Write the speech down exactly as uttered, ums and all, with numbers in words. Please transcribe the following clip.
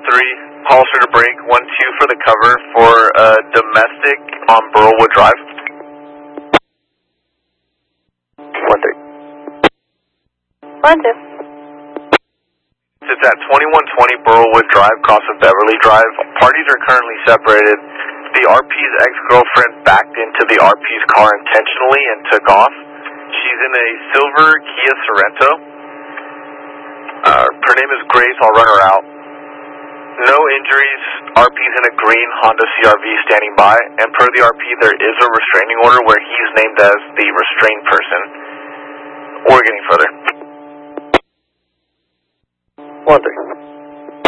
three, Hollister to break, one two for the cover for uh, domestic on Burlwood Drive. one three. one two. It's at twenty-one twenty Burlwood Drive, cross of Beverly Drive. Parties are currently separated. The R P's ex-girlfriend backed into the R P's car intentionally and took off. She's in a silver Kia Sorento. Uh, her name is Grace. I'll run her out. No injuries. R P's in a green Honda C R V standing by. And per the R P, there is a restraining order where he's named as the restrained person. We're getting further. one three.